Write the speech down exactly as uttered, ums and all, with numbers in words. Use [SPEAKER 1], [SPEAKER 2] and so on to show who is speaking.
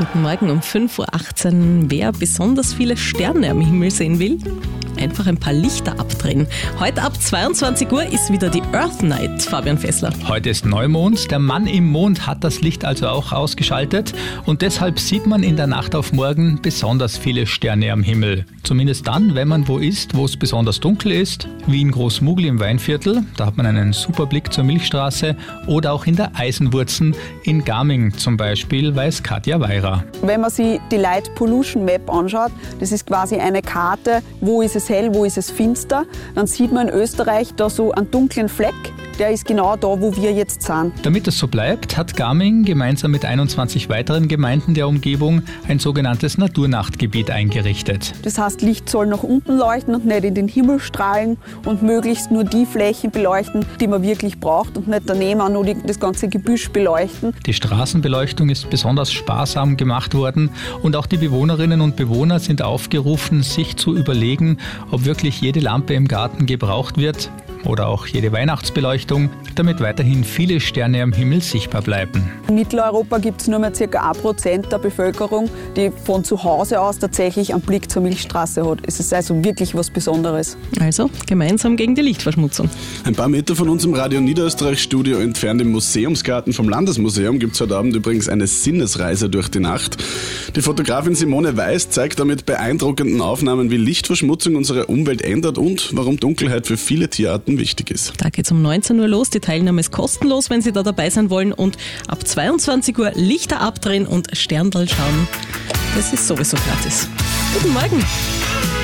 [SPEAKER 1] Guten Morgen um fünf Uhr achtzehn. Wer besonders viele Sterne am Himmel sehen will, einfach ein paar Lichter abdrehen. Heute ab zweiundzwanzig Uhr ist wieder die Earth Night, Fabian Fessler.
[SPEAKER 2] Heute ist Neumond. Der Mann im Mond hat das Licht also auch ausgeschaltet und deshalb sieht man in der Nacht auf morgen besonders viele Sterne am Himmel. Zumindest dann, wenn man wo ist, wo es besonders dunkel ist, wie in Großmugl im Weinviertel, da hat man einen super Blick zur Milchstraße, oder auch in der Eisenwurzen in Gaming zum Beispiel, weiß Katja Weira.
[SPEAKER 3] Wenn man sich die Light Pollution Map anschaut, das ist quasi eine Karte, wo ist es hell, wo ist es finster, dann sieht man in Österreich da so einen dunklen Fleck, der ist genau da, wo wir jetzt sind.
[SPEAKER 2] Damit es so bleibt, hat Gaming gemeinsam mit einundzwanzig weiteren Gemeinden der Umgebung ein sogenanntes Naturnachtgebiet eingerichtet.
[SPEAKER 3] Das heißt, Licht soll nach unten leuchten und nicht in den Himmel strahlen und möglichst nur die Flächen beleuchten, die man wirklich braucht und nicht daneben auch nur die, das ganze Gebüsch beleuchten.
[SPEAKER 2] Die Straßenbeleuchtung ist besonders sparsam gemacht worden und auch die Bewohnerinnen und Bewohner sind aufgerufen, sich zu überlegen, ob wirklich jede Lampe im Garten gebraucht wird oder auch jede Weihnachtsbeleuchtung, damit weiterhin viele Sterne am Himmel sichtbar bleiben.
[SPEAKER 3] In Mitteleuropa gibt es nur mehr ca. ein Prozent der Bevölkerung, die von zu Hause aus tatsächlich einen Blick zur Milchstraße hat. Es ist also wirklich was Besonderes.
[SPEAKER 1] Also gemeinsam gegen die Lichtverschmutzung.
[SPEAKER 4] Ein paar Meter von unserem Radio Niederösterreich-Studio entfernt im Museumsgarten vom Landesmuseum gibt es heute Abend übrigens eine Sinnesreise durch die Nacht. Die Fotografin Simone Weiß zeigt damit beeindruckenden Aufnahmen, wie Lichtverschmutzung unsere Umwelt ändert und warum Dunkelheit für viele Tierarten wichtig ist.
[SPEAKER 1] Da geht es um neunzehn Uhr los. Die Teilnahme ist kostenlos, wenn Sie da dabei sein wollen. Und ab zweiundzwanzig Uhr Lichter abdrehen und Sterndl schauen. Das ist sowieso gratis. Guten Morgen.